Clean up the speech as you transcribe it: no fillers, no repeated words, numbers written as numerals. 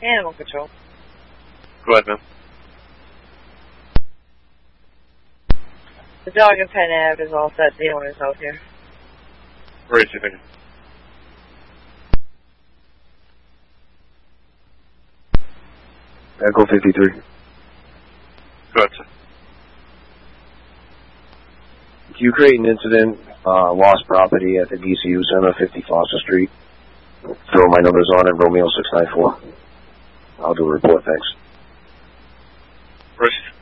Animal control. Go ahead, ma'am. The dog and pet nav is all set. The owner's out here. Where is he thinking? Echo 53. Go ahead, sir. Can you create an incident, lost property at the DCU Center, 50 Foster Street? Throw my numbers on it, Romeo 694. I'll do a report, thanks. Where is he?